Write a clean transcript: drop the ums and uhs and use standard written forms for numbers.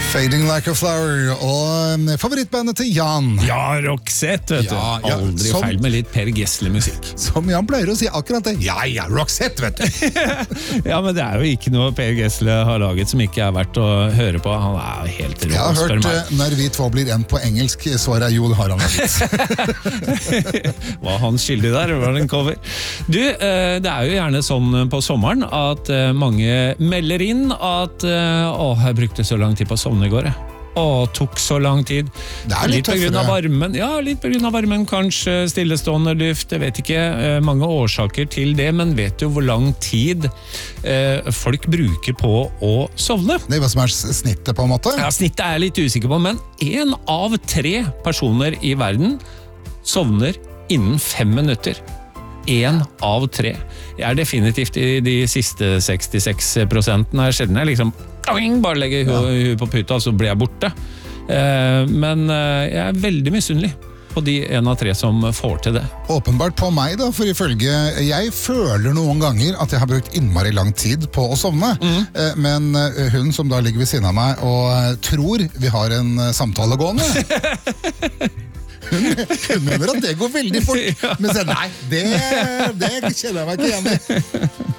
Fading Like a Flower og favorittbandet til Jan. Ja, Roxette, vet du. Aldri feil med litt Per Gessle-musikk. Som Jan pleier å si akkurat det. Ja, Roxette, vet du. Ja, men det jo ikke noe Per Gessle har laget som ikke verdt å høre på. Han helt rå. Jeg har hørt når vi to blir en på engelsk, svaret jo, det har han litt. Var han skyldig der, var det en cover? Du, det jo gjerne sånn på sommeren at mange melder inn at jeg brukte så lang tid på å sovne i går. Tok så lang tid. Det litt på grunn av varmen. Ja, litt på grunn av varmen, kanskje stillestående luft, jeg vet ikke. Mange årsaker til det, men vet du hvor lang tid folk bruker på å sovne? Det hva som snittet på en måte? Ja, snittet jeg litt usikker på, men 1 av 3 personer i verden sovner innen 5 minutter. 1 av 3. Jeg definitivt i de siste 66%. Sjelden jeg liksom bare legger huet på puta, så blir jeg borte. Men jeg veldig misunnelig på de 1 av 3 som får til det. Åpenbart på meg da, for ifølge jeg føler noen ganger at jeg har brukt innmari lang tid på å sovne, men hun som da ligger ved siden av meg og tror vi har en samtale gående, hun mener at det går veldig fort, men nei, det kjenner jeg meg ikke igjen i.